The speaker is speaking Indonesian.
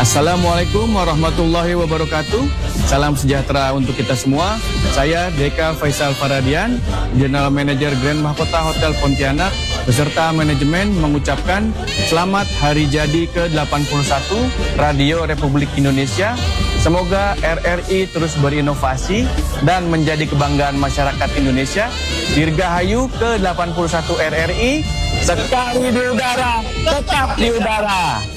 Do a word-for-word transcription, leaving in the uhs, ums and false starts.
Assalamualaikum warahmatullahi wabarakatuh. Salam sejahtera untuk kita semua. Saya Deka Faisal Faradian, General Manager Grand Mahkota Hotel Pontianak, beserta manajemen mengucapkan selamat hari jadi ke delapan puluh satu Radio Republik Indonesia. Semoga R R I terus berinovasi dan menjadi kebanggaan masyarakat Indonesia. Dirgahayu ke delapan puluh satu R R I, sekali di udara, tetap di udara.